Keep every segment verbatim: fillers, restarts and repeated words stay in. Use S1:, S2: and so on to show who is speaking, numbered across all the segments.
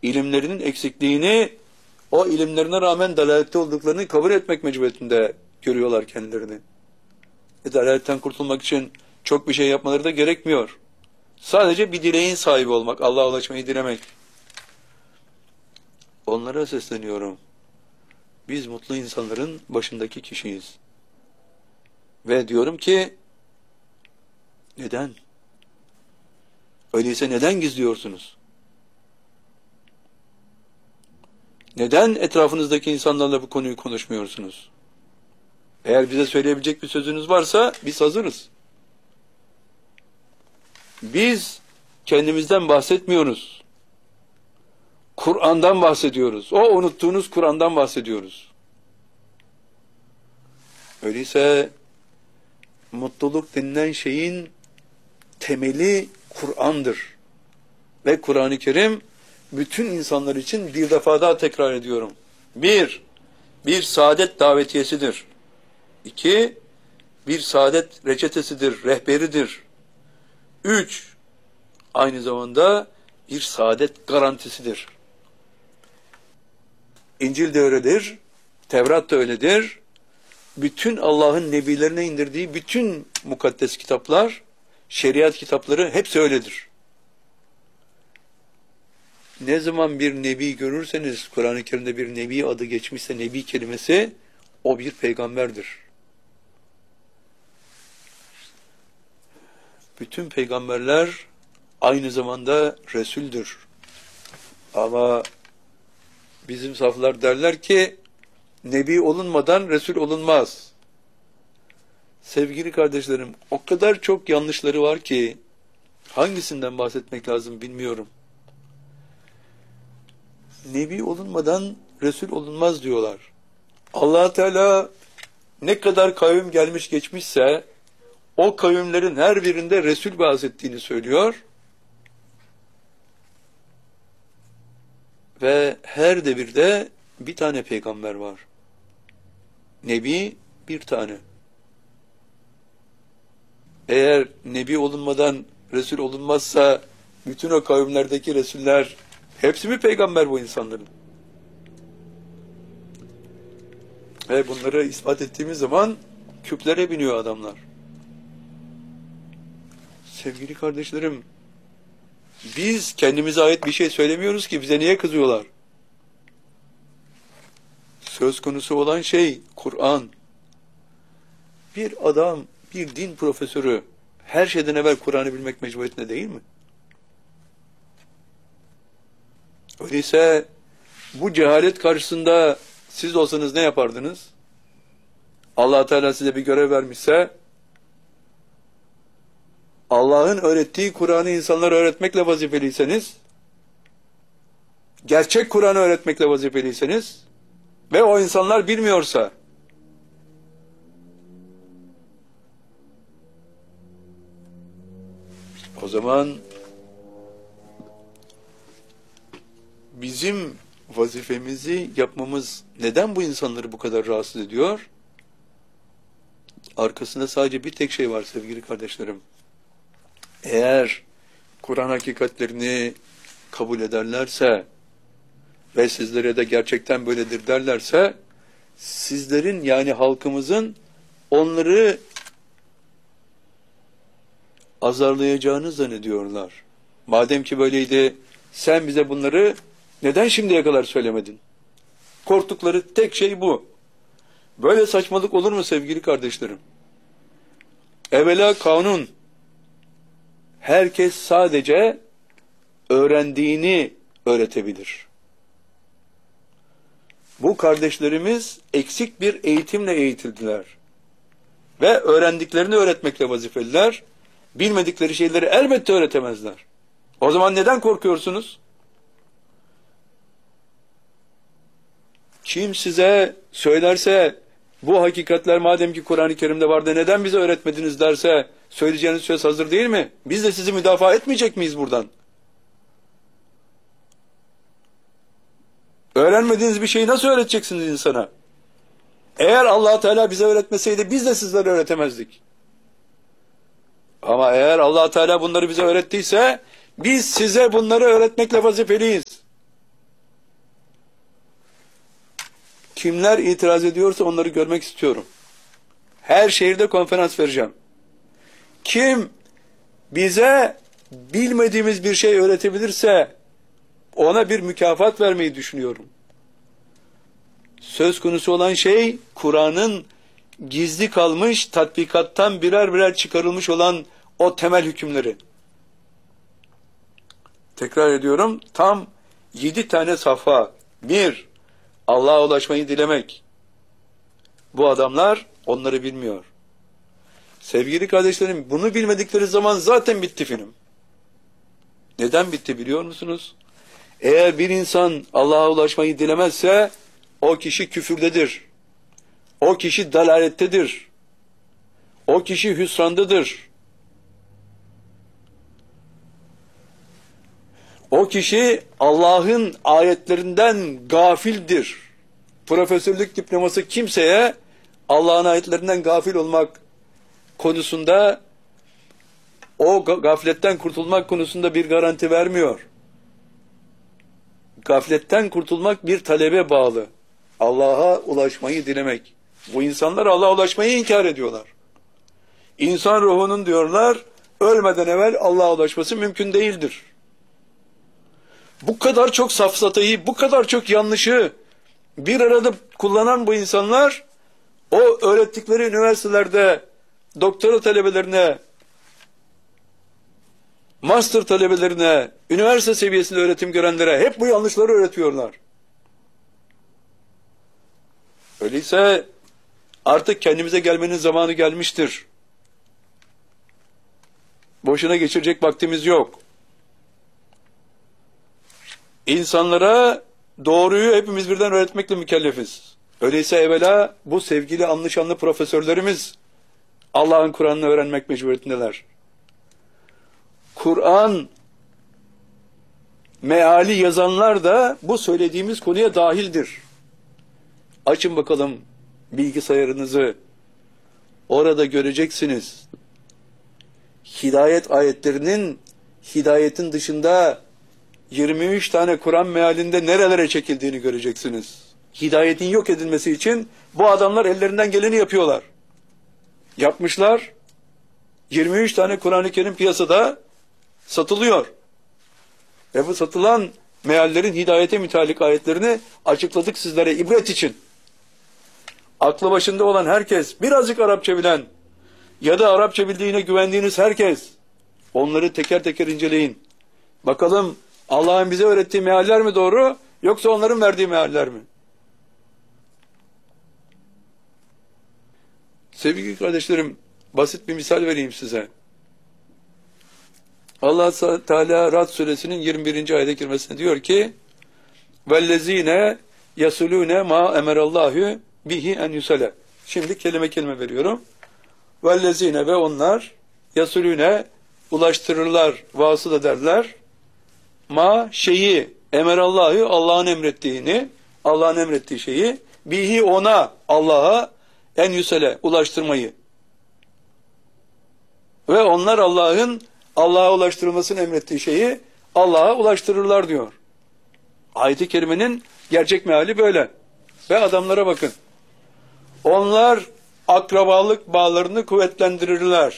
S1: ilimlerinin eksikliğini, o ilimlerine rağmen dalalette olduklarını kabul etmek mecburiyetinde görüyorlar kendilerini. E, dalaletten kurtulmak için çok bir şey yapmaları da gerekmiyor. Sadece bir dileğin sahibi olmak, Allah'a ulaşmayı dilemek. Onlara sesleniyorum. Biz mutlu insanların başındaki kişiyiz. Ve diyorum ki, neden? Öyleyse neden gizliyorsunuz? Neden etrafınızdaki insanlarla bu konuyu konuşmuyorsunuz? Eğer bize söyleyebilecek bir sözünüz varsa biz hazırız. Biz kendimizden bahsetmiyoruz. Kur'an'dan bahsediyoruz. O unuttuğunuz Kur'an'dan bahsediyoruz. Öyleyse mutluluk denilen şeyin temeli Kur'an'dır. Ve Kur'an-ı Kerim bütün insanlar için bir defa daha tekrar ediyorum. Bir, bir saadet davetiyesidir. İki, bir saadet reçetesidir, rehberidir. Üç, aynı zamanda bir saadet garantisidir. İncil de öyledir, Tevrat da öyledir. Bütün Allah'ın nebilerine indirdiği bütün mukaddes kitaplar, şeriat kitapları hepsi öyledir. Ne zaman bir nebi görürseniz, Kur'an-ı Kerim'de bir nebi adı geçmişse, nebi kelimesi, o bir peygamberdir. Bütün peygamberler aynı zamanda Resul'dür. Ama bizim saflar derler ki, nebi olunmadan Resul olunmaz. Sevgili kardeşlerim, o kadar çok yanlışları var ki, hangisinden bahsetmek lazım bilmiyorum. Nebi olunmadan Resul olunmaz diyorlar. Allah Teala ne kadar kavim gelmiş geçmişse, o kavimlerin her birinde Resul bahsettiğini söylüyor. Ve her devirde bir tane peygamber var. Nebi bir tane. Eğer nebi olunmadan Resul olunmazsa, bütün o kavimlerdeki Resuller hepsi mi peygamber bu insanların? Ve bunları ispat ettiğimiz zaman küplere biniyor adamlar. Sevgili kardeşlerim, biz kendimize ait bir şey söylemiyoruz ki bize niye kızıyorlar? Söz konusu olan şey Kur'an. Bir adam, bir din profesörü her şeyden evvel Kur'an'ı bilmek mecburiyetinde değil mi? Öyleyse bu cehalet karşısında siz olsanız ne yapardınız? Allah Teala size bir görev vermişse, Allah'ın öğrettiği Kur'an'ı insanlara öğretmekle vazifeliyseniz, gerçek Kur'an'ı öğretmekle vazifeliyseniz ve o insanlar bilmiyorsa, o zaman bizim vazifemizi yapmamız neden bu insanları bu kadar rahatsız ediyor? Arkasında sadece bir tek şey var sevgili kardeşlerim. Eğer Kur'an hakikatlerini kabul ederlerse ve sizlere de gerçekten böyledir derlerse, sizlerin yani halkımızın onları azarlayacağını zannediyorlar. Madem ki böyleydi, sen bize bunları neden şimdiye kadar söylemedin? Korktukları tek şey bu. Böyle saçmalık olur mu sevgili kardeşlerim? Evvela kanun. Herkes sadece öğrendiğini öğretebilir. Bu kardeşlerimiz eksik bir eğitimle eğitildiler. Ve öğrendiklerini öğretmekle vazifeliler. Bilmedikleri şeyleri elbette öğretemezler. O zaman neden korkuyorsunuz? Kim size söylerse, bu hakikatler madem ki Kur'an-ı Kerim'de vardı, neden bize öğretmediniz derse, söyleyeceğiniz söz hazır değil mi? Biz de sizi müdafaa etmeyecek miyiz buradan? Öğrenmediğiniz bir şeyi nasıl öğreteceksiniz insana? Eğer Allah Teala bize öğretmeseydi biz de sizlere öğretemezdik. Ama eğer Allah Teala bunları bize öğrettiyse biz size bunları öğretmekle vazifeliyiz. Kimler itiraz ediyorsa onları görmek istiyorum. Her şehirde konferans vereceğim. Kim bize bilmediğimiz bir şey öğretebilirse ona bir mükafat vermeyi düşünüyorum. Söz konusu olan şey Kur'an'ın gizli kalmış, tatbikattan birer birer çıkarılmış olan o temel hükümleri. Tekrar ediyorum, tam yedi tane safha. Bir, Allah'a ulaşmayı dilemek. Bu adamlar onları bilmiyor. Sevgili kardeşlerim, bunu bilmedikleri zaman zaten bitti film. Neden bitti biliyor musunuz? Eğer bir insan Allah'a ulaşmayı dilemezse o kişi küfürdedir. O kişi dalalettedir. O kişi hüsrandadır. O kişi Allah'ın ayetlerinden gafildir. Profesörlük diploması kimseye Allah'ın ayetlerinden gafil olmak konusunda, o gafletten kurtulmak konusunda bir garanti vermiyor. Gafletten kurtulmak bir talebe bağlı. Allah'a ulaşmayı dilemek. Bu insanlar Allah'a ulaşmayı inkar ediyorlar. İnsan ruhunun diyorlar, ölmeden evvel Allah'a ulaşması mümkün değildir. Bu kadar çok safsatayı, bu kadar çok yanlışı bir arada kullanan bu insanlar, o öğrettikleri üniversitelerde doktora talebelerine, master talebelerine, üniversite seviyesinde öğretim görenlere hep bu yanlışları öğretiyorlar. Öyleyse artık kendimize gelmenin zamanı gelmiştir. Boşuna geçirecek vaktimiz yok. İnsanlara doğruyu hepimiz birden öğretmekle mükellefiz. Öyleyse evvela bu sevgili anlı şanlı profesörlerimiz Allah'ın Kur'an'ını öğrenmek mecburiyetindeler. Kur'an meali yazanlar da bu söylediğimiz konuya dahildir. Açın bakalım bilgisayarınızı. Orada göreceksiniz. Hidayet ayetlerinin hidayetin dışında yirmi üç tane Kur'an mealinde nerelere çekildiğini göreceksiniz. Hidayetin yok edilmesi için bu adamlar ellerinden geleni yapıyorlar. Yapmışlar. yirmi üç tane Kur'an-ı Kerim piyasada satılıyor. Ve bu satılan meallerin hidayete mütalik ayetlerini açıkladık sizlere ibret için. Aklı başında olan herkes, birazcık Arapça bilen ya da Arapça bildiğine güvendiğiniz herkes, onları teker teker inceleyin. Bakalım Allah'ın bize öğrettiği mealler mi doğru, yoksa onların verdiği mealler mi? Sevgili kardeşlerim, basit bir misal vereyim size. Allah Teala Rad suresinin yirmi birinci ayete girmesine diyor ki: "Vellezine yasulune ma emerallahu bihi en yusale." Şimdi kelime kelime veriyorum. Vellezine, ve onlar, yasulune, ulaştırırlar, vasıl ederler. Ma, şeyi, emerallahu, Allah'ın emrettiğini, Allah'ın emrettiği şeyi, bihi, ona, Allah'a, en yusale, ulaştırmayı. Ve onlar Allah'ın Allah'a ulaştırılmasını emrettiği şeyi Allah'a ulaştırırlar diyor. Ayet-i kerimenin gerçek meali böyle. Ve adamlara bakın. Onlar akrabalık bağlarını kuvvetlendirirler.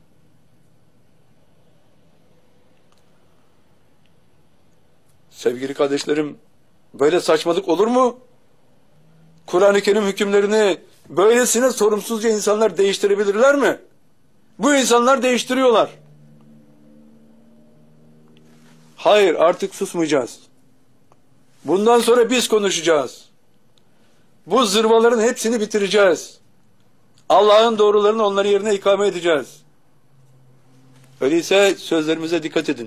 S1: Sevgili kardeşlerim, böyle saçmalık olur mu? Kur'an-ı Kerim hükümlerini böylesine sorumsuzca insanlar değiştirebilirler mi? Bu insanlar değiştiriyorlar. Hayır, artık susmayacağız. Bundan sonra biz konuşacağız. Bu zırvaların hepsini bitireceğiz. Allah'ın doğrularını onların yerine ikame edeceğiz. Öyleyse sözlerimize dikkat edin.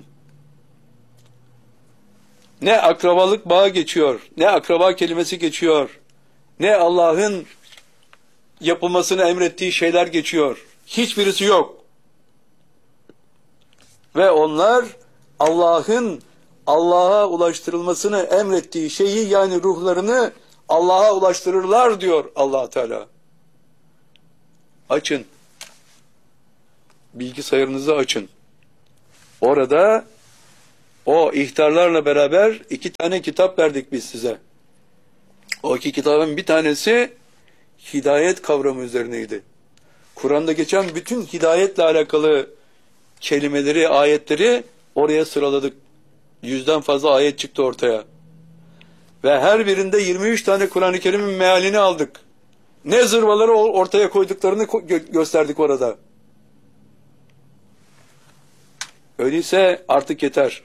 S1: Ne akrabalık bağı geçiyor, ne akraba kelimesi geçiyor, ne Allah'ın yapılmasını emrettiği şeyler geçiyor. Hiçbirisi yok. Ve onlar Allah'ın Allah'a ulaştırılmasını emrettiği şeyi, yani ruhlarını Allah'a ulaştırırlar diyor Allah Teala. Açın. Bilgisayarınızı açın. Orada o ihtarlarla beraber iki tane kitap verdik biz size. O iki kitabın bir tanesi hidayet kavramı üzerineydi. Kur'an'da geçen bütün hidayetle alakalı kelimeleri, ayetleri oraya sıraladık. Yüzden fazla ayet çıktı ortaya. Ve her birinde yirmi üç tane Kur'an-ı Kerim'in mealini aldık. Ne zırvaları ortaya koyduklarını gö- gösterdik orada. Öyleyse artık yeter.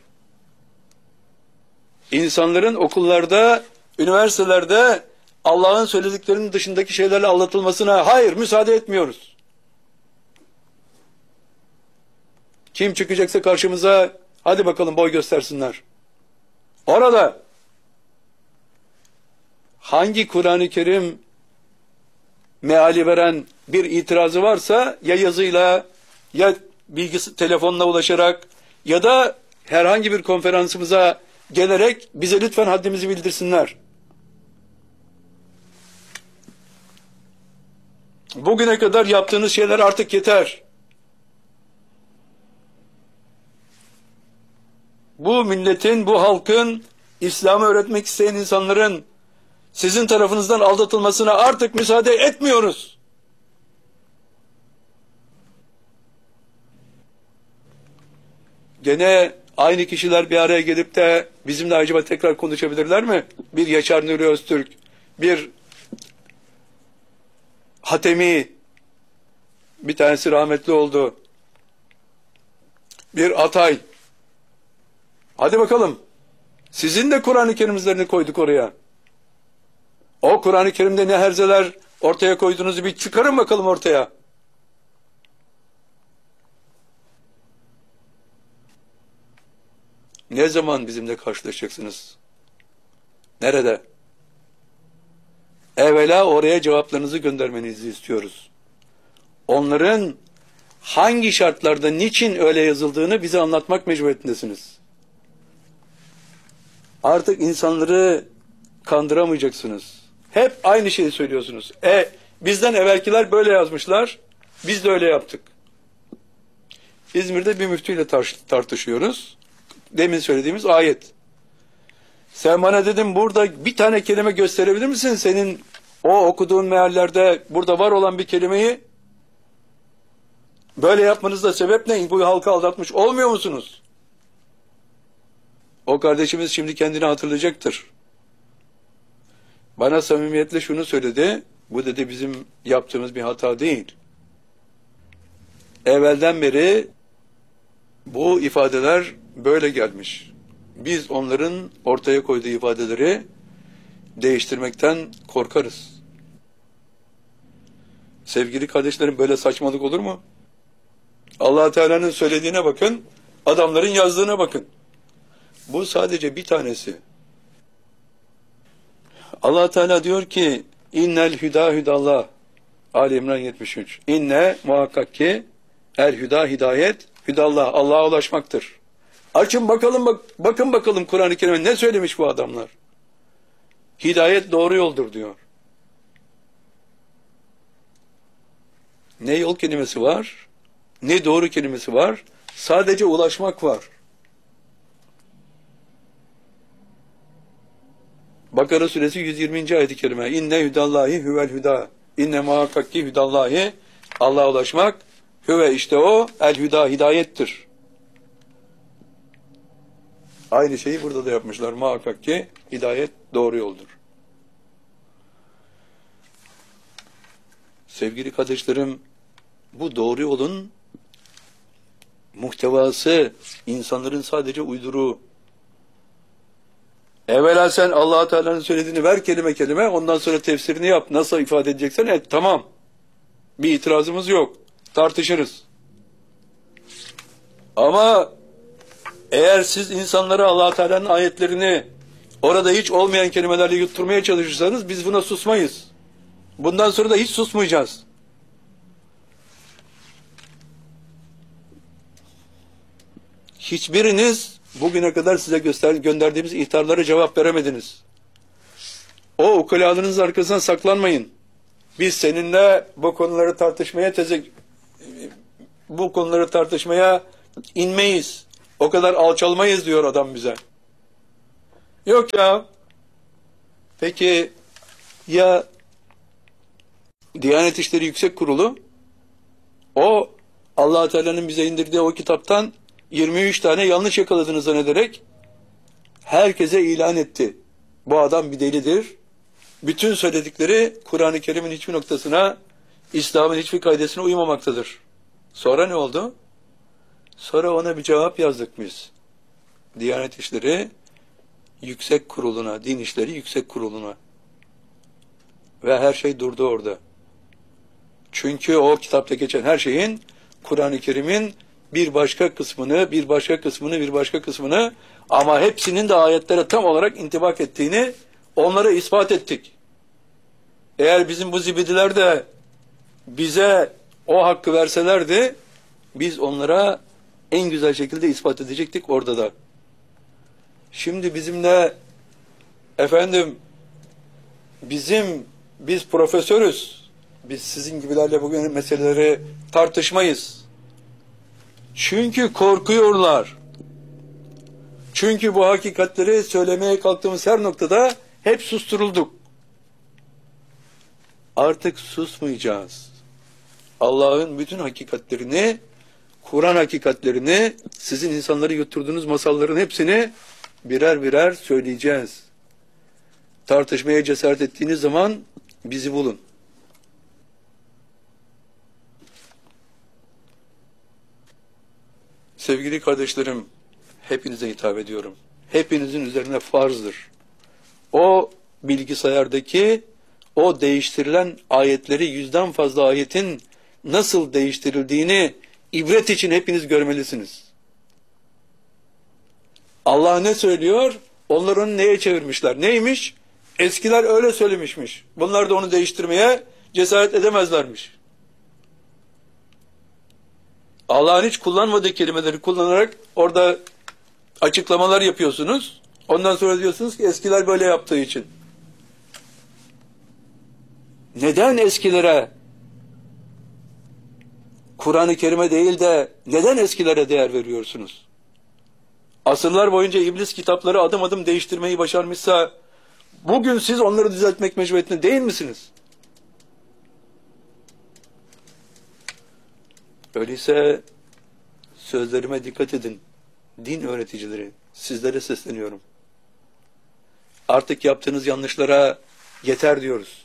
S1: İnsanların okullarda, üniversitelerde Allah'ın söylediklerinin dışındaki şeylerle aldatılmasına hayır, müsaade etmiyoruz. Kim çıkacaksa karşımıza hadi bakalım boy göstersinler. Orada hangi Kur'an-ı Kerim meali veren bir itirazı varsa ya yazıyla ya bilgisi telefonla ulaşarak ya da herhangi bir konferansımıza gelerek bize lütfen haddimizi bildirsinler. Bugüne kadar yaptığınız şeyler artık yeter. Bu milletin, bu halkın, İslam'ı öğretmek isteyen insanların sizin tarafınızdan aldatılmasına artık müsaade etmiyoruz. Gene aynı kişiler bir araya gelip de bizimle acaba tekrar konuşabilirler mi? Bir Yaşar Nuri Öztürk, bir Hatemi, bir tanesi rahmetli oldu, bir Atay. Hadi bakalım. Sizin de Kur'an-ı Kerim'lerini koyduk oraya. O Kur'an-ı Kerim'de ne herzeler ortaya koyduğunuzu bir çıkarın bakalım ortaya. Ne zaman bizimle karşılaşacaksınız? Nerede? Evvela oraya cevaplarınızı göndermenizi istiyoruz. Onların hangi şartlarda, niçin öyle yazıldığını bize anlatmak mecburiyetindesiniz. Artık insanları kandıramayacaksınız. Hep aynı şeyi söylüyorsunuz. E, bizden evvelkiler böyle yazmışlar, biz de öyle yaptık. İzmir'de bir müftüyle tartışıyoruz. Demin söylediğimiz ayet. Sen bana dedim burada bir tane kelime gösterebilir misin? Senin o okuduğun meallerde burada var olan bir kelimeyi böyle yapmanızda sebep ne? Bu halkı aldatmış olmuyor musunuz? O kardeşimiz şimdi kendini hatırlayacaktır. Bana samimiyetle şunu söyledi. Bu dedi bizim yaptığımız bir hata değil. Evvelden beri bu ifadeler böyle gelmiş. Biz onların ortaya koyduğu ifadeleri değiştirmekten korkarız. Sevgili kardeşlerim, böyle saçmalık olur mu? Allah Teala'nın söylediğine bakın, adamların yazdığına bakın. Bu sadece bir tanesi. Allah Teala diyor ki innel hüda hüdallah. Ali İmran yetmiş üç. İnne muhakkak ki el hüda hidayet hüdallah. Allah'a ulaşmaktır. Açın bakalım bak, bakın bakalım Kur'an-ı Kerim'e ne söylemiş bu adamlar? Hidayet doğru yoldur diyor. Ne yol kelimesi var, ne doğru kelimesi var, sadece ulaşmak var. Bakara suresi yüz yirminci ayet-i kerime. İnne hüdallahi hüvel hüda. İnne muhakkak ki hüdallahi, Allah'a ulaşmak, hüve işte o, el hüda hidayettir. Aynı şeyi burada da yapmışlar. Muhakkak ki hidayet doğru yoldur. Sevgili kardeşlerim, bu doğru yolun muhtevası insanların sadece uyduruğu. Evvela sen Allah Teala'nın söylediğini ver kelime kelime, ondan sonra tefsirini yap. Nasıl ifade edeceksen et, tamam. Bir itirazımız yok. Tartışırız. Ama eğer siz insanlara Allah Teala'nın ayetlerini orada hiç olmayan kelimelerle yutturmaya çalışırsanız biz buna susmayız. Bundan sonra da hiç susmayacağız. Hiçbiriniz bugüne kadar size göster gönderdiğimiz ihtarlara cevap veremediniz. O ukulalınız arkasına saklanmayın. Biz seninle bu konuları tartışmaya teze bu konuları tartışmaya inmeyiz. O kadar alçalmayız diyor adam bize. Yok ya. Peki Ya Diyanet İşleri Yüksek Kurulu o Allah Teala'nın bize indirdiği o kitaptan yirmi üç tane yanlış yakaladığını zannederek herkese ilan etti. Bu adam bir delidir. Bütün söyledikleri Kur'an-ı Kerim'in hiçbir noktasına, İslam'ın hiçbir kaidesine uymamaktadır. Sonra ne oldu? Sonra ona bir cevap yazdık biz. Diyanet İşleri Yüksek Kurulu'na, Din İşleri Yüksek Kurulu'na. Ve her şey durdu orada. Çünkü o kitapta geçen her şeyin Kur'an-ı Kerim'in bir başka kısmını, bir başka kısmını, bir başka kısmını ama hepsinin de ayetlere tam olarak intibak ettiğini onlara ispat ettik. Eğer bizim bu zibidiler de bize o hakkı verselerdi, biz onlara en güzel şekilde ispat edecektik orada da. Şimdi bizimle efendim bizim biz profesörüz. Biz sizin gibilerle bugün meseleleri tartışmayız. Çünkü korkuyorlar. Çünkü bu hakikatleri söylemeye kalktığımız her noktada hep susturulduk. Artık susmayacağız. Allah'ın bütün hakikatlerini, Kur'an hakikatlerini, sizin insanları götürdüğünüz masalların hepsini birer birer söyleyeceğiz. Tartışmaya cesaret ettiğiniz zaman bizi bulun. Sevgili kardeşlerim, hepinize hitap ediyorum. Hepinizin üzerine farzdır. O bilgisayardaki o değiştirilen ayetleri, yüzden fazla ayetin nasıl değiştirildiğini ibret için hepiniz görmelisiniz. Allah ne söylüyor? Onlar onu neye çevirmişler? Neymiş? Eskiler öyle söylemişmiş. Bunlar da onu değiştirmeye cesaret edemezlermiş. Allah'ın hiç kullanmadığı kelimeleri kullanarak orada açıklamalar yapıyorsunuz. Ondan sonra diyorsunuz ki eskiler böyle yaptığı için. Neden eskilere Kur'an-ı Kerim'e değil de neden eskilere değer veriyorsunuz? Asırlar boyunca iblis kitapları adım adım değiştirmeyi başarmışsa bugün siz onları düzeltmek mecburiyetinde değil misiniz? Öyleyse sözlerime dikkat edin. Din öğreticileri, sizlere sesleniyorum. Artık yaptığınız yanlışlara yeter diyoruz.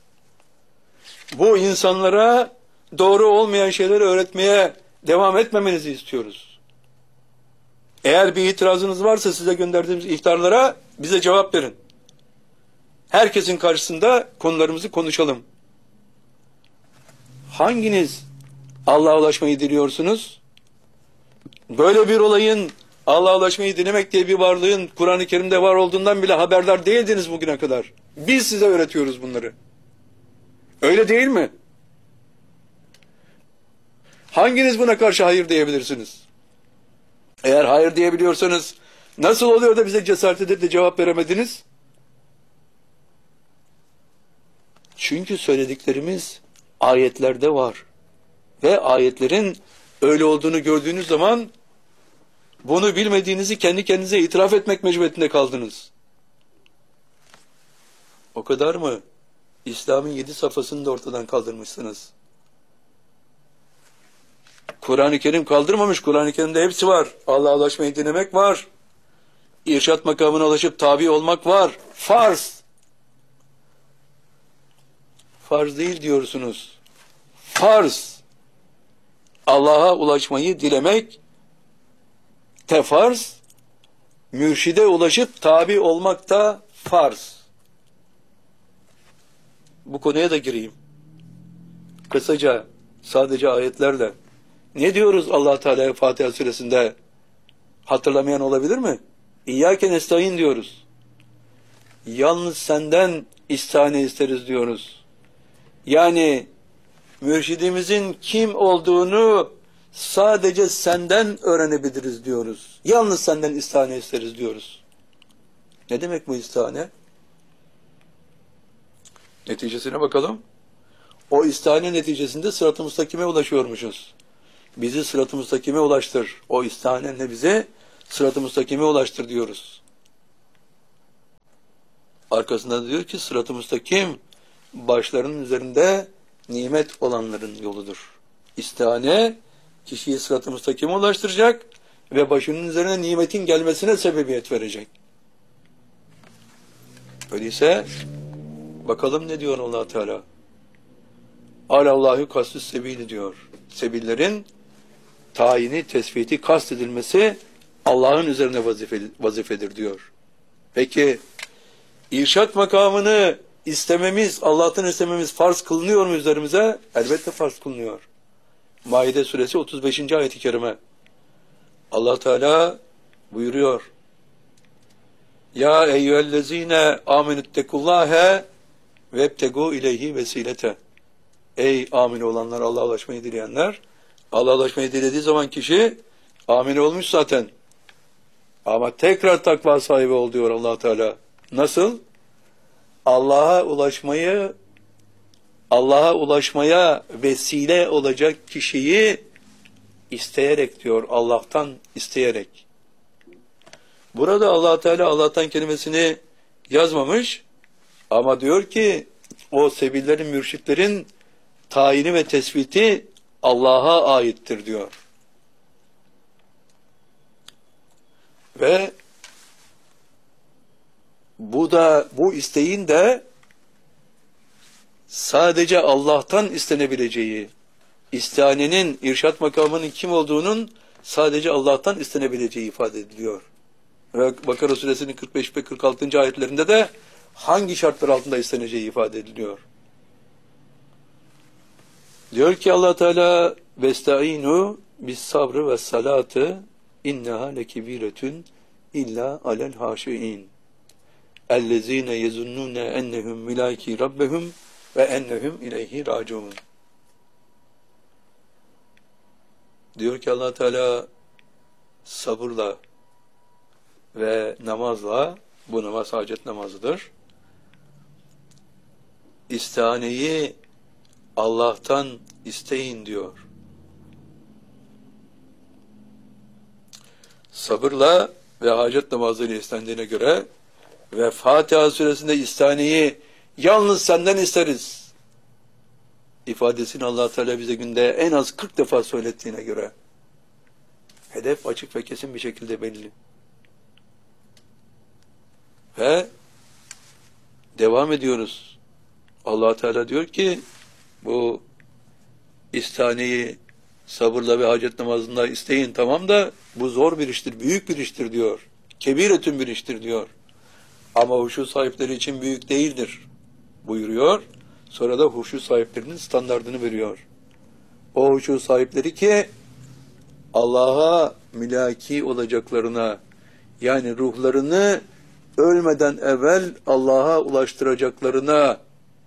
S1: Bu insanlara doğru olmayan şeyleri öğretmeye devam etmemenizi istiyoruz. Eğer bir itirazınız varsa size gönderdiğimiz ihtarlara bize cevap verin. Herkesin karşısında konularımızı konuşalım. Hanginiz Allah'a ulaşmayı diliyorsunuz? Böyle bir olayın, Allah'a ulaşmayı dilemek diye bir varlığın Kur'an-ı Kerim'de var olduğundan bile haberdar değildiniz bugüne kadar. Biz size öğretiyoruz bunları. Öyle değil mi? Hanginiz buna karşı hayır diyebilirsiniz? Eğer hayır diyebiliyorsanız nasıl oluyor da bize cesaret edip de cevap veremediniz? Çünkü söylediklerimiz ayetlerde var. Ve ayetlerin öyle olduğunu gördüğünüz zaman bunu bilmediğinizi kendi kendinize itiraf etmek mecburiyetinde kaldınız. O kadar mı? İslam'ın yedi safhasını da ortadan kaldırmışsınız. Kur'an-ı Kerim kaldırmamış. Kur'an-ı Kerim'de hepsi var. Allah'a ulaşmayı dinlemek var. İrşat makamına ulaşıp tabi olmak var. Farz. Farz değil diyorsunuz. Farz. Allah'a ulaşmayı dilemek te farz. Mürşide ulaşıp tabi olmak da farz. Bu konuya da gireyim. Kısaca, sadece ayetlerle. Ne diyoruz Allah Teala'ya Fatiha suresinde? Hatırlamayan olabilir mi? İyyâke nestaîn diyoruz. Yalnız senden istihane isteriz diyoruz. Yani mürşidimizin kim olduğunu sadece senden öğrenebiliriz diyoruz. Yalnız senden istihane isteriz diyoruz. Ne demek bu istihane? Neticesine bakalım. O istihane neticesinde sırat-ı müstakime ulaşıyormuşuz. Bizi sırat-ı müstakime ulaştır. O istihanenle bize sırat-ı müstakime ulaştır diyoruz. Arkasında da diyor ki sırat-ı müstakim başlarının üzerinde nimet olanların yoludur. İstihane kişiyi sırat-ı müstakime ulaştıracak ve başının üzerine nimetin gelmesine sebebiyet verecek. Öyleyse bakalım ne diyor Allah Teala? Alallahu kastü sebili diyor. Sebillerin tayini, tespiti, kast edilmesi Allah'ın üzerine vazife, vazifedir diyor. Peki irşat makamını istememiz, Allah'tan istememiz farz kılınıyor mu üzerimize? Elbette farz kılınıyor. Maide suresi otuz beşinci ayet-i kerime. Allah Teala buyuruyor. Ya eyyühellezine amenüttekullâhe vebtegû ileyhi vesilete. Ey amin olanlar, Allah'a ulaşmayı dileyenler. Allah'a ulaşmayı dilediği zaman kişi amin olmuş zaten. Ama tekrar takva sahibi ol diyor Allah Teala. Nasıl? Allah'a ulaşmayı, Allah'a ulaşmaya vesile olacak kişiyi isteyerek diyor, Allah'tan isteyerek. Burada Allah Teala Allah'tan kelimesini yazmamış ama diyor ki o sebillerin, mürşitlerin tayini ve tespiti Allah'a aittir diyor. Ve bu da bu isteğin de sadece Allah'tan istenebileceği, istihanenin, irşat makamının kim olduğunun sadece Allah'tan istenebileceği ifade ediliyor. Ve Bakara suresinin kırk beş ve kırk altıncı ayetlerinde de hangi şartlar altında isteneceği ifade ediliyor. Diyor ki Allah Teala vestaînû bis sabrı ve salâtı inneha lekebiretun illa alel haşiin ellezîne yezunnûne ennehum milâki rabbehum ve ennehum ileyhi râciûn. Diyor ki Allah Teala sabırla ve namazla, bu namaz hacet namazıdır, istihaneyi Allah'tan isteyin diyor. Sabırla ve hacet namazıyla istendiğine göre ve Fatiha suresinde istihaneyi yalnız senden isteriz ifadesini Allah Teala bize günde en az kırk defa söylettiğine göre hedef açık ve kesin bir şekilde belli. Ve devam ediyoruz. Allah Teala diyor ki bu istihaneyi sabırla ve hacet namazında isteyin, tamam da bu zor bir iştir, büyük bir iştir diyor. Kebiretün bir iştir diyor. Ama huşu sahipleri için büyük değildir buyuruyor. Sonra da huşu sahiplerinin standardını veriyor. O huşu sahipleri ki Allah'a mülaki olacaklarına, yani ruhlarını ölmeden evvel Allah'a ulaştıracaklarına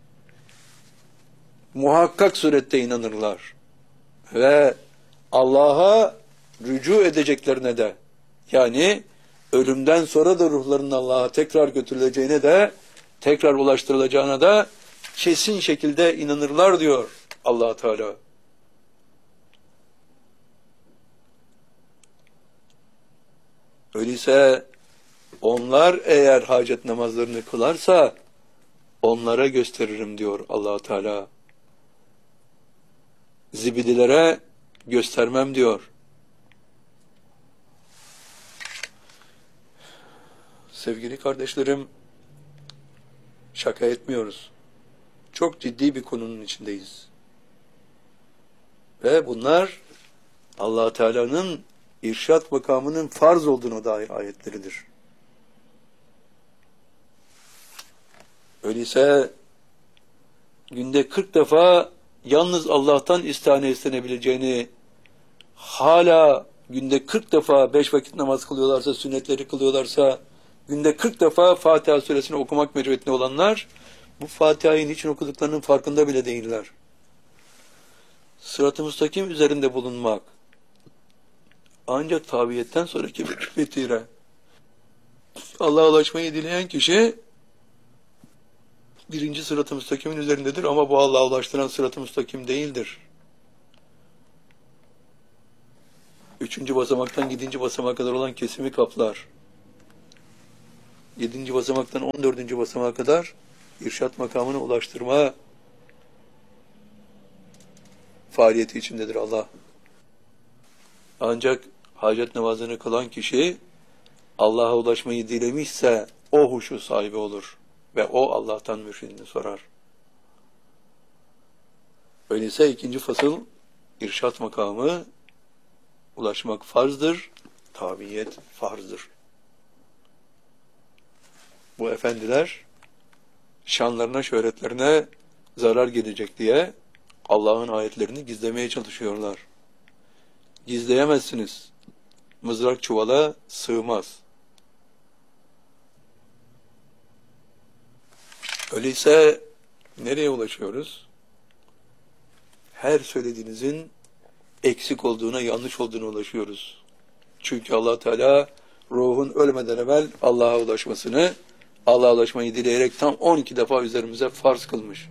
S1: muhakkak surette inanırlar. Ve Allah'a rücu edeceklerine de, yani ölümden sonra da ruhlarının Allah'a tekrar götürüleceğine de, tekrar ulaştırılacağına da kesin şekilde inanırlar diyor Allah Teala. Öyleyse onlar eğer hacet namazlarını kılarsa onlara gösteririm diyor Allah Teala. Zibidilere göstermem diyor. Sevgili kardeşlerim, şaka etmiyoruz. Çok ciddi bir konunun içindeyiz. Ve bunlar Allah Teala'nın irşat makamının farz olduğuna dair ayetleridir. Öyleyse günde kırk defa yalnız Allah'tan istihane istenebileceğini, hala günde kırk defa beş vakit namaz kılıyorlarsa, sünnetleri kılıyorlarsa, günde kırk defa Fatiha suresini okumak mecburiyetinde olanlar, bu Fatiha'yı niçin okuduklarının farkında bile değiller. Sırat-ı müstakim üzerinde bulunmak, ancak tabiyetten sonraki bir fetire. Allah'a ulaşmayı dileyen kişi, birinci sırat-ı müstakimin üzerindedir ama bu Allah'a ulaştıran sırat-ı müstakim değildir. Üçüncü basamaktan yedinci basamağa kadar olan kesimi kaplar. yedinci basamaktan on dördüncü basamağa kadar irşat makamına ulaştırma faaliyeti içindedir Allah. Ancak hacet namazını kılan kişi Allah'a ulaşmayı dilemişse o huşu sahibi olur ve o Allah'tan mürşidini sorar. Öyleyse ikinci fasıl irşat makamı ulaşmak farzdır, tabiyet farzdır. Bu efendiler şanlarına, şöhretlerine zarar gelecek diye Allah'ın ayetlerini gizlemeye çalışıyorlar. Gizleyemezsiniz. Mızrak çuvala sığmaz. Öyleyse nereye ulaşıyoruz? Her söylediğinizin eksik olduğuna, yanlış olduğuna ulaşıyoruz. Çünkü Allah Teala ruhun ölmeden evvel Allah'a ulaşmasını, Allah'a ulaşmayı dileyerek tam on iki defa üzerimize farz kılmış.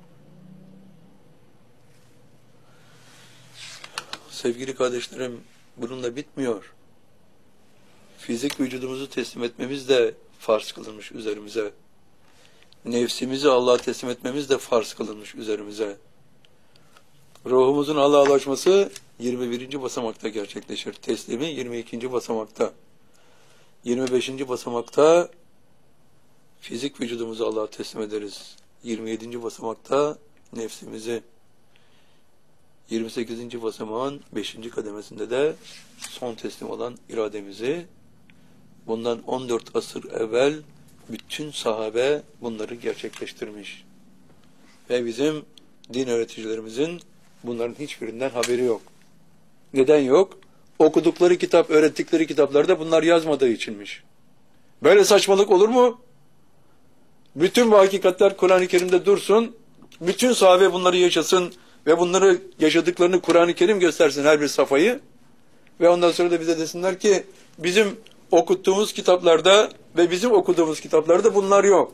S1: Sevgili kardeşlerim, bununla bitmiyor. Fizik vücudumuzu teslim etmemiz de farz kılınmış üzerimize. Nefsimizi Allah'a teslim etmemiz de farz kılınmış üzerimize. Ruhumuzun Allah'a ulaşması yirmi birinci basamakta gerçekleşir. Teslimi yirmi ikinci basamakta. yirmi beşinci basamakta fizik vücudumuzu Allah'a teslim ederiz. yirmi yedinci basamakta nefsimizi. yirmi sekizinci basamağın beşinci kademesinde de son teslim olan irademizi. Bundan on dört asır evvel bütün sahabe bunları gerçekleştirmiş. Ve bizim din öğreticilerimizin bunların hiçbirinden haberi yok. Neden yok? Okudukları kitap, öğrettikleri kitaplarda bunlar yazmadığı içinmiş. Böyle saçmalık olur mu? Bütün bu hakikatler Kur'an-ı Kerim'de dursun, bütün sahabe bunları yaşasın ve bunları yaşadıklarını Kur'an-ı Kerim göstersin her bir safhayı. Ve ondan sonra da bize desinler ki bizim okuttuğumuz kitaplarda ve bizim okuduğumuz kitaplarda bunlar yok.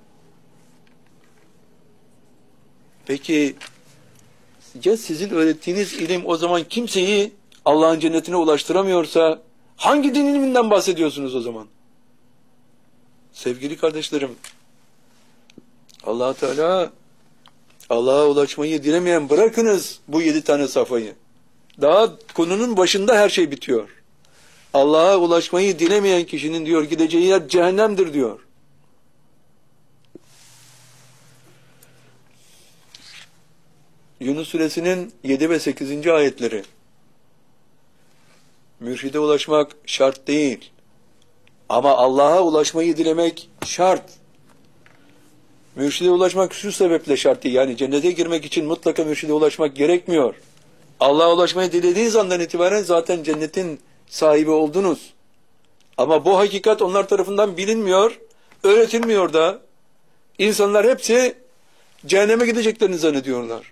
S1: Peki ya sizin öğrettiğiniz ilim o zaman kimseyi Allah'ın cennetine ulaştıramıyorsa hangi din ilminden bahsediyorsunuz o zaman? Sevgili kardeşlerim, Allah Teala Allah'a ulaşmayı dilemeyen bırakınız bu yedi tane safhayı. Daha konunun başında her şey bitiyor. Allah'a ulaşmayı dilemeyen kişinin diyor gideceği yer cehennemdir diyor. Yunus suresinin yedi ve sekizinci ayetleri. Mürşide ulaşmak şart değil. Ama Allah'a ulaşmayı dilemek şart. Mürşide ulaşmak şu sebeple şart değil. Yani cennete girmek için mutlaka mürşide ulaşmak gerekmiyor. Allah'a ulaşmayı dilediğiniz andan itibaren zaten cennetin sahibi oldunuz. Ama bu hakikat onlar tarafından bilinmiyor, öğretilmiyor da. İnsanlar hepsi cehenneme gideceklerini zannediyorlar.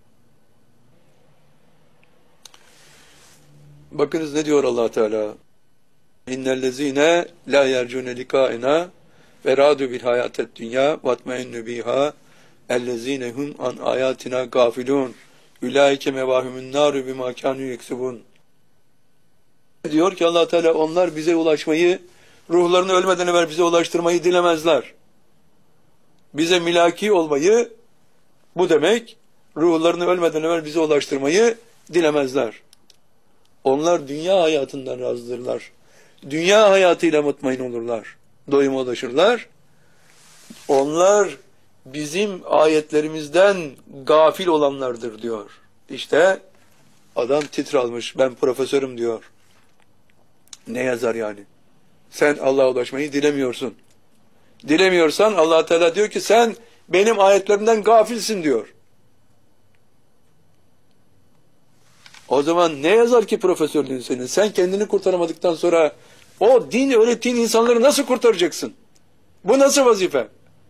S1: Bakınız ne diyor Allah Teala? İnnellezine la yercune likaina ve radu bil hayatet dünya vatmeinnu biha ellezine hum an ayatina gafilun ulaike mevahumun naru bima kanu yeksubun. Diyor ki Allah Teala onlar bize ulaşmayı, ruhlarını ölmeden evvel bize ulaştırmayı dilemezler. Bize milaki olmayı, bu demek ruhlarını ölmeden evvel bize ulaştırmayı dilemezler. Onlar dünya hayatından razıdırlar. Dünya hayatıyla mutmain olurlar. Doyuma ulaşırlar. Onlar bizim ayetlerimizden gafil olanlardır diyor. İşte adam titre almış, ben profesörüm diyor. Ne yazar yani? Sen Allah'a ulaşmayı dilemiyorsun. Dilemiyorsan Allah Teala diyor ki sen benim ayetlerimden gafilsin diyor. O zaman ne yazar ki profesörlüğün senin? Sen kendini kurtaramadıktan sonra o din öğrettiğin insanları nasıl kurtaracaksın? Bu nasıl vazife?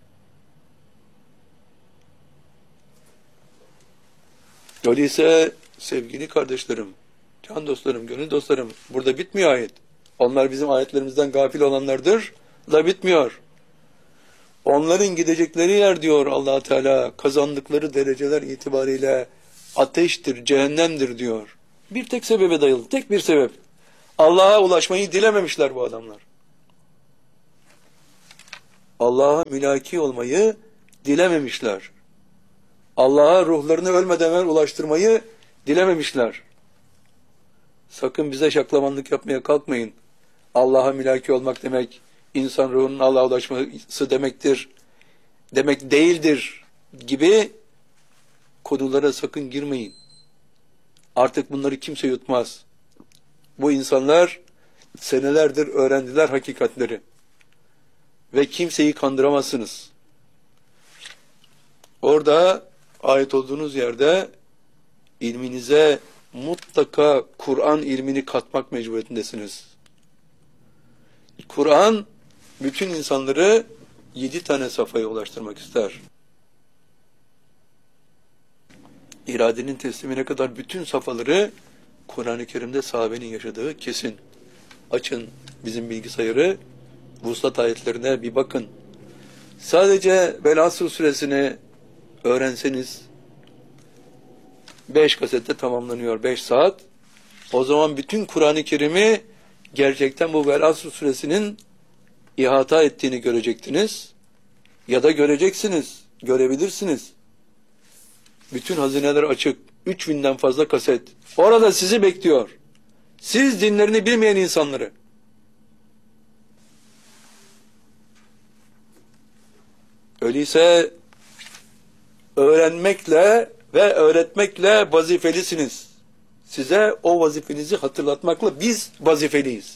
S1: Öyleyse sevgili kardeşlerim, can dostlarım, gönül dostlarım, burada bitmiyor ayet. Onlar bizim ayetlerimizden gafil olanlardır da bitmiyor. Onların gidecekleri yer diyor Allah Teala, kazandıkları dereceler itibariyle ateştir, cehennemdir diyor. Bir tek sebebe dayalı, tek bir sebep. Allah'a ulaşmayı dilememişler bu adamlar. Allah'a mülaki olmayı dilememişler. Allah'a ruhlarını ölmeden evvel ulaştırmayı dilememişler. Sakın bize şaklamanlık yapmaya kalkmayın. Allah'a mülaki olmak demek, insan ruhunun Allah'a ulaşması demektir, demek değildir gibi konulara sakın girmeyin. Artık bunları kimse yutmaz. Bu insanlar senelerdir öğrendiler hakikatleri. Ve kimseyi kandıramazsınız. Orada ait olduğunuz yerde ilminize mutlaka Kur'an ilmini katmak mecburiyetindesiniz. Kur'an bütün insanları yedi tane safhaya ulaştırmak ister. İradenin teslimine kadar bütün safhaları Kur'an-ı Kerim'de sahabenin yaşadığı kesin. Açın bizim bilgisayarı, Vuslat ayetlerine bir bakın. Sadece Vel-Asr suresini öğrenseniz beş kasette tamamlanıyor, beş saat. O zaman bütün Kur'an-ı Kerim'i gerçekten bu Vel-Asr suresinin ihata ettiğini görecektiniz. Ya da göreceksiniz, görebilirsiniz. Bütün hazineler açık. üç binden fazla kaset. Orada sizi bekliyor. Siz dinlerini bilmeyen insanları. Öyleyse öğrenmekle ve öğretmekle vazifelisiniz. Size o vazifenizi hatırlatmakla biz vazifeliyiz.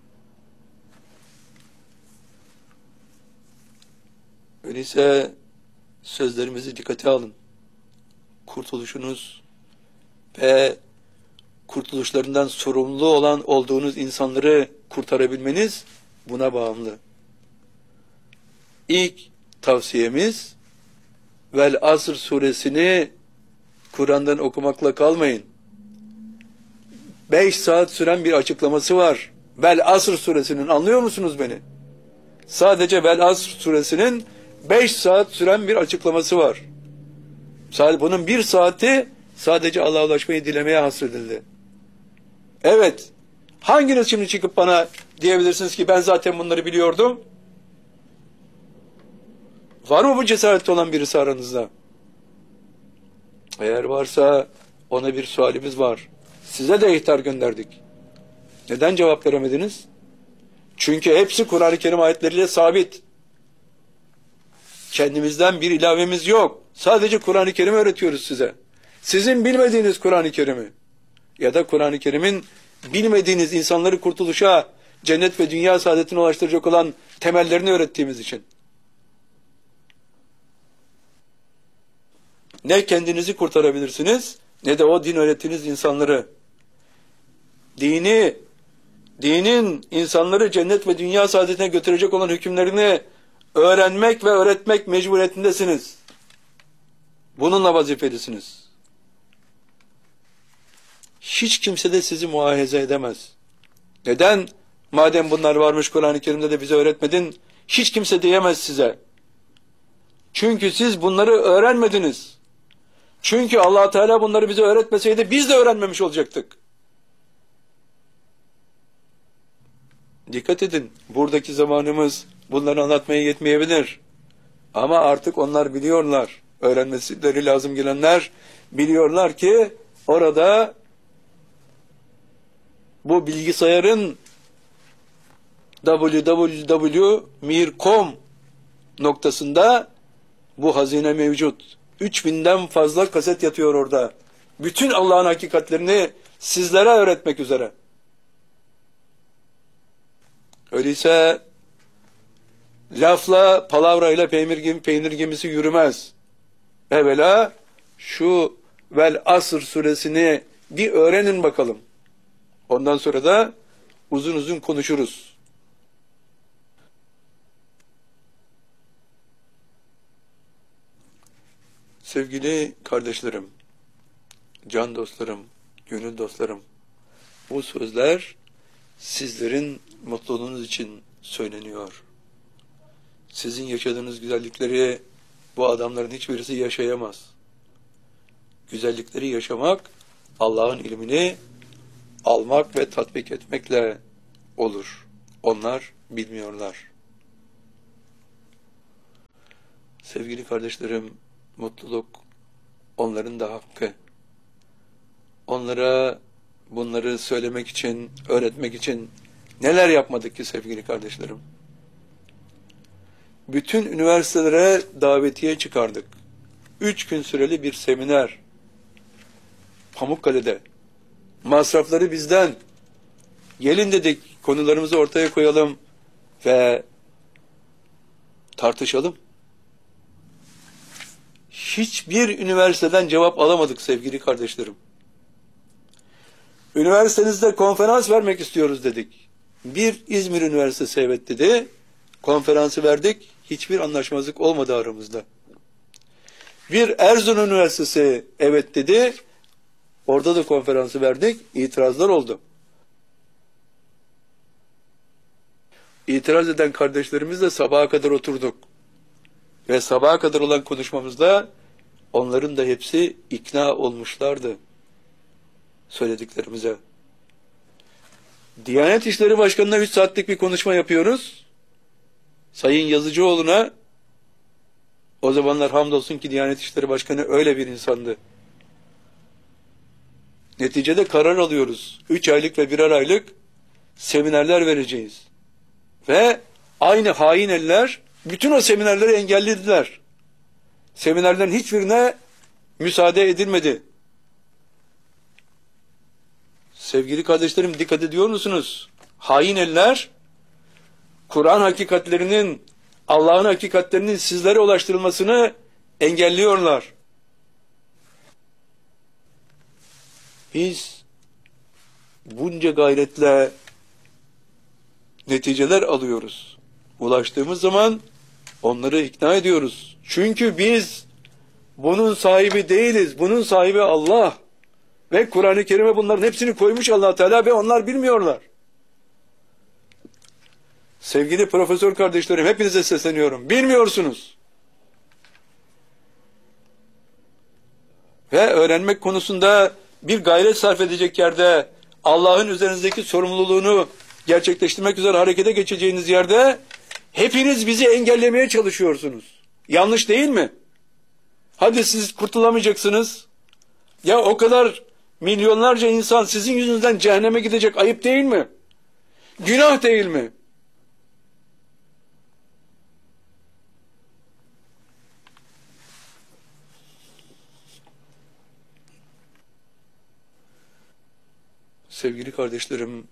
S1: Öyleyse sözlerimizi dikkate alın. Kurtuluşunuz ve kurtuluşlarından sorumlu olan olduğunuz insanları kurtarabilmeniz buna bağımlı. İlk tavsiyemiz Vel-Asr suresini Kur'an'dan okumakla kalmayın. Beş saat süren bir açıklaması var. Vel-Asr suresinin, anlıyor musunuz beni? Sadece Vel-Asr suresinin beş saat süren bir açıklaması var. Sadece bunun bir saati sadece Allah'a ulaşmayı dilemeye hasredildi. Evet, hanginiz şimdi çıkıp bana diyebilirsiniz ki ben zaten bunları biliyordum? Var mı bu cesarette olan birisi aranızda? Eğer varsa ona bir sualimiz var. Size de ihtar gönderdik. Neden cevap veremediniz? Çünkü hepsi Kur'an-ı Kerim ayetleriyle sabit. Kendimizden bir ilavemiz yok. Sadece Kur'an-ı Kerim öğretiyoruz size. Sizin bilmediğiniz Kur'an-ı Kerim'i ya da Kur'an-ı Kerim'in bilmediğiniz insanları kurtuluşa, cennet ve dünya saadetine ulaştıracak olan temellerini öğrettiğimiz için. Ne kendinizi kurtarabilirsiniz, ne de o din öğrettiğiniz insanları. Dini, dinin insanları cennet ve dünya saadetine götürecek olan hükümlerini öğrenmek ve öğretmek mecburiyetindesiniz. Bununla vazifelisiniz. Hiç kimse de sizi muahize edemez. Neden? Madem bunlar varmış Kur'an-ı Kerim'de de bize öğretmedin, hiç kimse diyemez size. Çünkü siz bunları öğrenmediniz. Çünkü Allah Teala bunları bize öğretmeseydi biz de öğrenmemiş olacaktık. Dikkat edin, buradaki zamanımız bunları anlatmaya yetmeyebilir. Ama artık onlar biliyorlar. Öğrenmeleri lazım gelenler biliyorlar ki orada bu bilgisayarın double-u double-u double-u nokta mir nokta com noktasında bu hazine mevcut. üç binden fazla kaset yatıyor orada. Bütün Allah'ın hakikatlerini sizlere öğretmek üzere. Öyleyse lafla, palavrayla peynir, gemi, peynir gemisi yürümez. Evvela şu Vel-Asr suresini bir öğrenin bakalım. Ondan sonra da uzun uzun konuşuruz. Sevgili kardeşlerim, can dostlarım, gönül dostlarım, bu sözler sizlerin mutluluğunuz için söyleniyor. Sizin yaşadığınız güzellikleri bu adamların hiçbirisi yaşayamaz. Güzellikleri yaşamak, Allah'ın ilmini almak ve tatbik etmekle olur. Onlar bilmiyorlar. Sevgili kardeşlerim, mutluluk onların da hakkı. Onlara bunları söylemek için, öğretmek için neler yapmadık ki sevgili kardeşlerim? Bütün üniversitelere davetiye çıkardık. Üç gün süreli bir seminer. Pamukkale'de. Masrafları bizden. Gelin dedik, konularımızı ortaya koyalım ve tartışalım. Hiçbir üniversiteden cevap alamadık sevgili kardeşlerim. Üniversitenizde konferans vermek istiyoruz dedik. Bir İzmir Üniversitesi evet dedi. Konferansı verdik. Hiçbir anlaşmazlık olmadı aramızda. Bir Erzurum Üniversitesi evet dedi. Orada da konferansı verdik. İtirazlar oldu. İtiraz eden kardeşlerimizle sabaha kadar oturduk. Ve sabaha kadar olan konuşmamızda onların da hepsi ikna olmuşlardı söylediklerimize. Diyanet İşleri Başkanı'na üç saatlik bir konuşma yapıyoruz. Sayın Yazıcıoğlu'na, o zamanlar hamdolsun ki Diyanet İşleri Başkanı öyle bir insandı. Neticede karar alıyoruz. Üç aylık ve birer aylık seminerler vereceğiz. Ve aynı hain eller bütün o seminerleri engellediler. Seminerlerin hiçbirine müsaade edilmedi. Sevgili kardeşlerim, dikkat ediyor musunuz? Hain eller Kur'an hakikatlerinin, Allah'ın hakikatlerinin sizlere ulaştırılmasını engelliyorlar. Biz bunca gayretle neticeler alıyoruz. Ulaştığımız zaman onları ikna ediyoruz. Çünkü biz bunun sahibi değiliz. Bunun sahibi Allah. Ve Kur'an-ı Kerim'e bunların hepsini koymuş Allah Teala ve onlar bilmiyorlar. Sevgili profesör kardeşlerim, hepinize sesleniyorum. Bilmiyorsunuz. Ve öğrenmek konusunda bir gayret sarf edecek yerde, Allah'ın üzerinizdeki sorumluluğunu gerçekleştirmek üzere harekete geçeceğiniz yerde hepiniz bizi engellemeye çalışıyorsunuz. Yanlış değil mi? Hadi siz kurtulamayacaksınız. Ya o kadar milyonlarca insan sizin yüzünüzden cehenneme gidecek, ayıp değil mi? Günah değil mi? Sevgili kardeşlerim,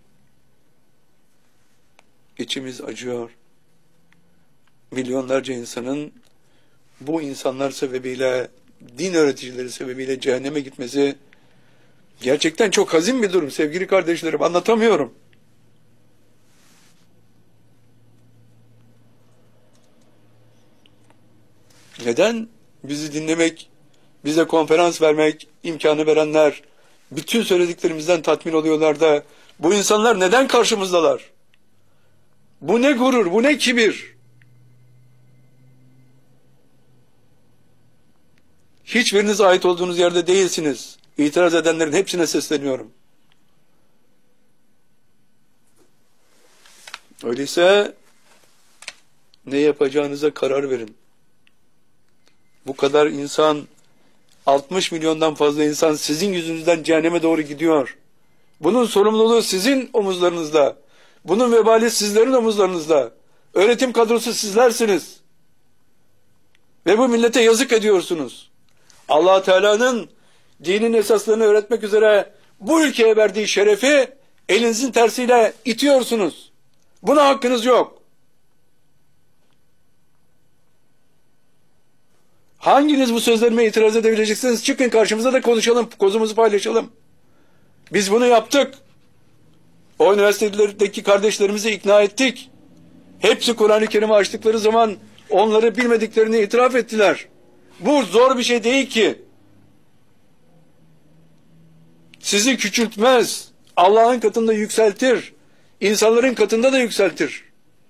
S1: içimiz acıyor. Milyonlarca insanın bu insanlar sebebiyle, din öğreticileri sebebiyle cehenneme gitmesi gerçekten çok hazin bir durum sevgili kardeşlerim, anlatamıyorum. Neden bizi dinlemek, bize konferans vermek imkanı verenler bütün söylediklerimizden tatmin oluyorlar da bu insanlar neden karşımızdalar? Bu ne gurur, bu ne kibir? Hiçbiriniz ait olduğunuz yerde değilsiniz. İtiraz edenlerin hepsine sesleniyorum. Öyleyse ne yapacağınıza karar verin. Bu kadar insan, altmış milyondan fazla insan sizin yüzünüzden cehenneme doğru gidiyor. Bunun sorumluluğu sizin omuzlarınızda. Bunun vebali sizlerin omuzlarınızda. Öğretim kadrosu sizlersiniz. Ve bu millete yazık ediyorsunuz. Allah Teala'nın dinin esaslarını öğretmek üzere bu ülkeye verdiği şerefi elinizin tersiyle itiyorsunuz. Buna hakkınız yok. Hanginiz bu sözlerime itiraz edebileceksiniz? Çıkın karşımıza da konuşalım, kozumuzu paylaşalım. Biz bunu yaptık. O üniversitelerdeki kardeşlerimizi ikna ettik. Hepsi Kur'an-ı Kerim'i açtıkları zaman onları bilmediklerini itiraf ettiler. Bu zor bir şey değil ki. Sizi küçültmez. Allah'ın katında yükseltir. İnsanların katında da yükseltir.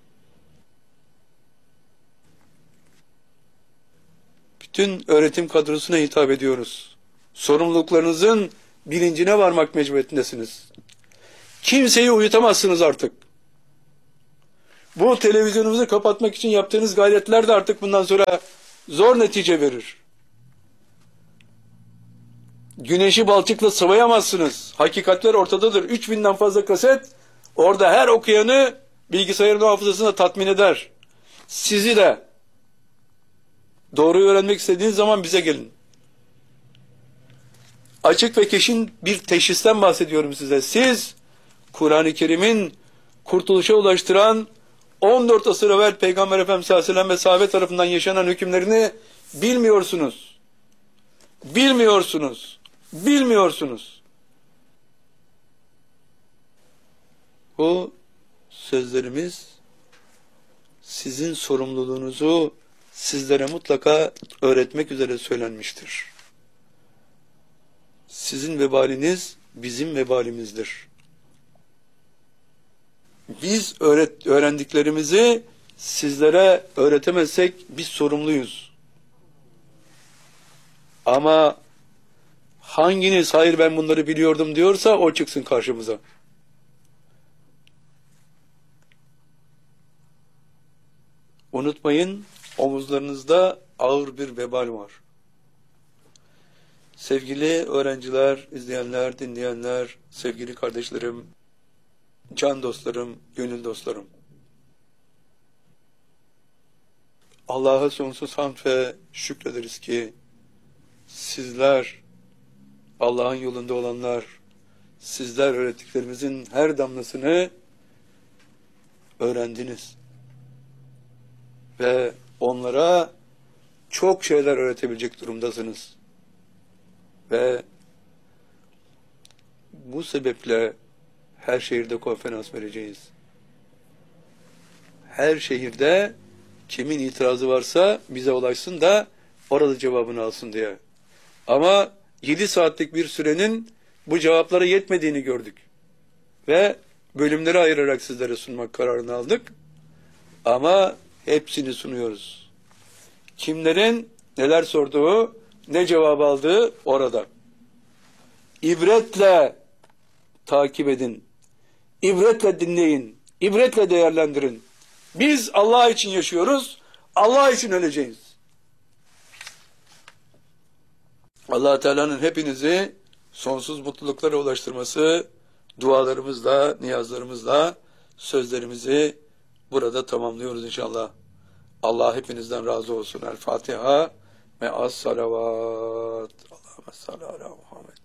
S1: Bütün öğretim kadrosuna hitap ediyoruz. Sorumluluklarınızın bilincine varmak mecburiyetindesiniz. Kimseyi uyutamazsınız artık. Bu televizyonumuzu kapatmak için yaptığınız gayretler de artık bundan sonra zor netice verir. Güneşi balçıkla sıvayamazsınız. Hakikatler ortadadır. üç binden fazla kaset orada her okuyanı bilgisayarın hafızasına tatmin eder. Sizi de doğruyu öğrenmek istediğiniz zaman bize gelin. Açık ve kesin bir teşhisten bahsediyorum size. Siz Kur'an-ı Kerim'in kurtuluşa ulaştıran on dört asır evvel Peygamber Efendimiz sallallahu aleyhi ve sellem ve sahabe tarafından yaşanan hükümlerini bilmiyorsunuz. Bilmiyorsunuz. Bilmiyorsunuz. Bu sözlerimiz sizin sorumluluğunuzu sizlere mutlaka öğretmek üzere söylenmiştir. Sizin vebaliniz bizim vebalimizdir. Biz öğret öğrendiklerimizi sizlere öğretemezsek biz sorumluyuz. Ama hanginiz hayır ben bunları biliyordum diyorsa o çıksın karşımıza. Unutmayın, omuzlarınızda ağır bir vebal var. Sevgili öğrenciler, izleyenler, dinleyenler, sevgili kardeşlerim, can dostlarım, gönül dostlarım. Allah'a sonsuz hamd ve şükrederiz ki sizler, Allah'ın yolunda olanlar, sizler öğrettiklerimizin her damlasını öğrendiniz. Ve onlara çok şeyler öğretebilecek durumdasınız. Ve bu sebeple her şehirde konferans vereceğiz. Her şehirde kimin itirazı varsa bize ulaşsın da orada cevabını alsın diye. Ama yedi saatlik bir sürenin bu cevaplara yetmediğini gördük. Ve bölümleri ayırarak sizlere sunmak kararını aldık. Ama hepsini sunuyoruz. Kimlerin neler sorduğu, ne cevap aldığı orada. İbretle takip edin. İbretle dinleyin. İbretle değerlendirin. Biz Allah için yaşıyoruz. Allah için öleceğiz. Allah Teala'nın hepinizi sonsuz mutluluklara ulaştırması, dualarımızla, niyazlarımızla sözlerimizi burada tamamlıyoruz inşallah. Allah hepinizden razı olsun. El Fatiha ve as salavat. Allahümme salli ala Muhammed.